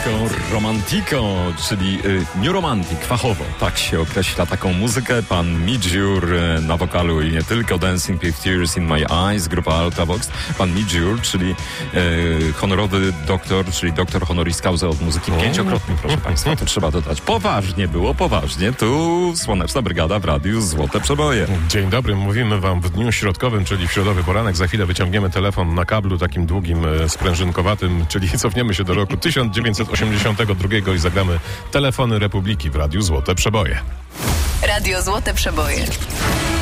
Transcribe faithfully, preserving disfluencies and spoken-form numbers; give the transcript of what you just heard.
polską romantiką, czyli y, New Romantic, fachowo, tak się określa taką muzykę. Pan Midjur y, na wokalu i nie tylko, Dancing with Tears in My Eyes, grupa Ultravox. Pan Midjur, czyli y, honorowy doktor, czyli doktor honoris causa od muzyki pięciokrotny, proszę Państwa, to trzeba dodać. Poważnie było, poważnie. Tu Słoneczna Brygada w Radiu Złote Przeboje. Dzień dobry, mówimy Wam w dniu środkowym, czyli w środowy poranek. Za chwilę wyciągniemy telefon na kablu takim długim, e, sprężynkowatym, czyli cofniemy się do roku tysiąc dziewięćset osiemdziesiątego drugiego i zagramy Telefony Republiki w Radiu Złote Przeboje. Radio Złote Przeboje.